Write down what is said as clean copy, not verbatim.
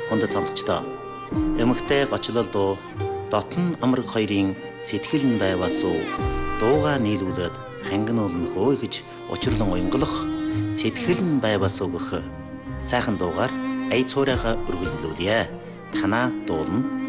хүнд цонцогчдоо. Эмэгтэй гочлол дуу дотн амраг хоёрын сэтгэл нь байвас уу дууга нийлүүлээд хангинуулн хөөе гэж учирлан уянгалах сэтгэл нь байвас өгөх сайхан дуугаар ая цуурайгаа өргөлдүүлье. Танаа дуулна.